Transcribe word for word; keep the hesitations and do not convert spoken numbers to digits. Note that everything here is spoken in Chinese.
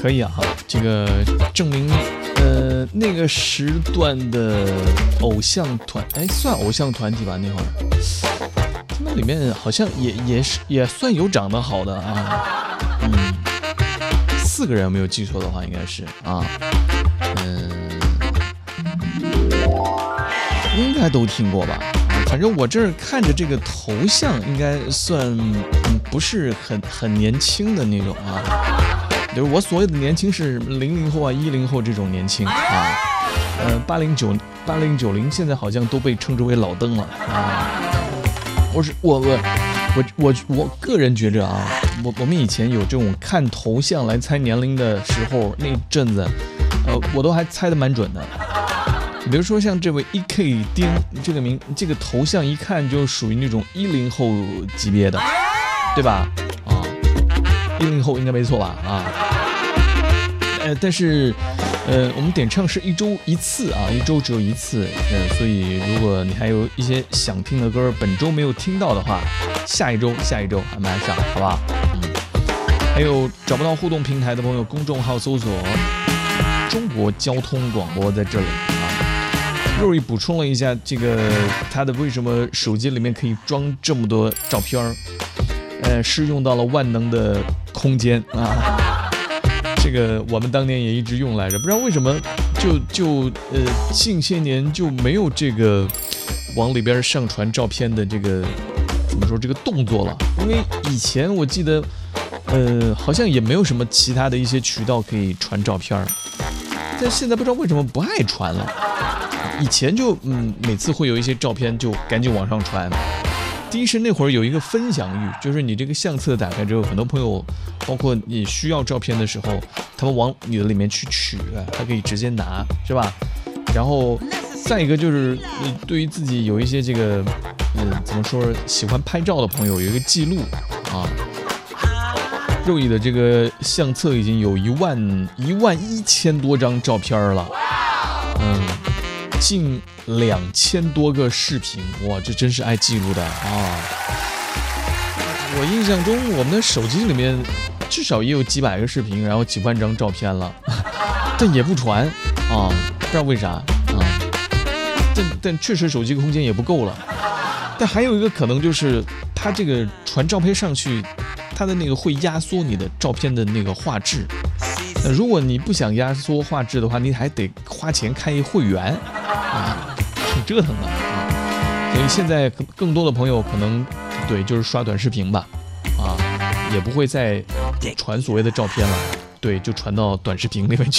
可以啊，这个证明呃那个时段的偶像团，哎，算偶像团体吧，那会儿他们里面好像也也是也算有长得好的啊，嗯，四个人没有记错的话应该是啊，嗯、呃，应该都听过吧。反正我这儿看着这个头像，应该算、嗯、不是很很年轻的那种啊。就是我所谓的年轻是零零后啊、一零后这种年轻啊。呃，八零九八零九零现在好像都被称之为老登了啊。我是我我我我我个人觉着啊，我我们以前有这种看头像来猜年龄的时候，那阵子，呃，我都还猜得蛮准的。比如说像这位 E K 丁这个名这个头像一看就属于那种一零后级别的，对吧？啊，一零后应该没错吧？啊，呃，但是呃，我们点唱是一周一次啊，一周只有一次，呃，所以如果你还有一些想听的歌，本周没有听到的话，下一周下一周还蛮上，好不好？嗯，还有找不到互动平台的朋友，公众号搜索中国交通广播在这里。肉一补充了一下这个他的为什么手机里面可以装这么多照片儿，呃，是用到了万能的空间啊。这个我们当年也一直用来着，不知道为什么就就呃近些年就没有这个往里边上传照片的这个怎么说这个动作了，因为以前我记得呃好像也没有什么其他的一些渠道可以传照片，但现在不知道为什么不爱传了。以前就嗯，每次会有一些照片就赶紧往上传。第一是那会儿有一个分享欲，就是你这个相册打开之后，很多朋友，包括你需要照片的时候，他们往你的里面去取，他可以直接拿，是吧？然后再一个就是，对于自己有一些这个，嗯，怎么说，喜欢拍照的朋友有一个记录啊。肉乙的这个相册已经有一万一万一千多张照片了，嗯。近两千多个视频，哇，这真是爱记录的啊！我印象中，我们的手机里面至少也有几百个视频，然后几万张照片了，但也不传啊，不知道为啥啊。但但确实手机空间也不够了。但还有一个可能就是，它这个传照片上去，它的那个会压缩你的照片的那个画质。那如果你不想压缩画质的话，你还得花钱开一会员。啊，挺折腾的啊，所以现在更多的朋友可能对就是刷短视频吧，啊，也不会再传所谓的照片了，对，就传到短视频里面去。